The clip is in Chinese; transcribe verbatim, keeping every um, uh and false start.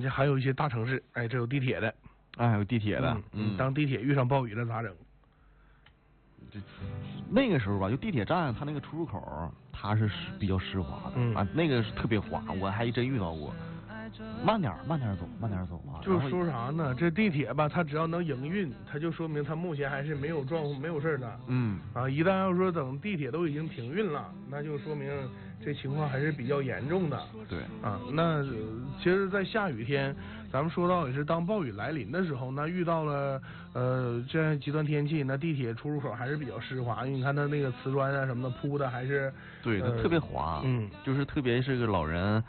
且还有一些大城市，哎，这有地铁的， 哎，有地铁的， 嗯，嗯当地铁遇上暴雨了咋整？ 这那个时候吧，就地铁站它那个出入口，它是比较湿滑的， 嗯啊，那个是特别滑，我还真遇到过。慢点慢点走，慢点走啊！ 就是说啥呢？这地铁吧，它只要能营运，它就说明它目前还是没有状没有事的。 嗯啊，一旦要说等地铁都已经停运了，那就说明这情况还是比较严重的。 对啊，那其实，在下雨天，咱们说到也是当暴雨来临的时候，那遇到了呃这样极端天气，那地铁出入口还是比较湿滑，因为你看它那个瓷砖啊什么的铺的还是对，它呃、 特别滑， 嗯， 就是特别是个老人。